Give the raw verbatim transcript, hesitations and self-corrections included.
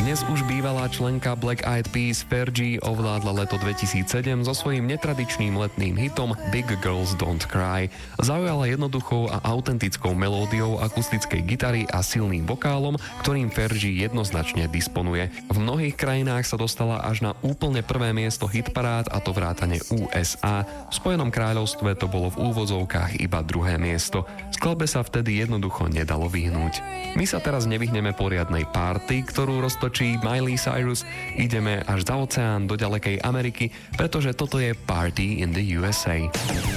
Dnes už bývalá členka Black Eyed Peas Fergie ovládla leto dvetisícsedem so svojím netradičným letným hitom Big Girls Don't Cry. Zaujala jednoduchou a autentickou melódiou akustickej gitary a silným vokálom, ktorým Fergie jednoznačne disponuje. V mnohých krajinách sa dostala až na úplne prvé miesto hitparád, a to vrátane ú es á. V Spojenom kráľovstve to bolo v úvodzovkách iba druhé miesto. Skladbe sa vtedy jednoducho nedalo vyhnúť. My sa teraz nevyhneme poriadnej party, ktorú roztočí Miley Cyrus. Ideme až za oceán do ďalekej Ameriky, pretože toto je Party in the ú es á.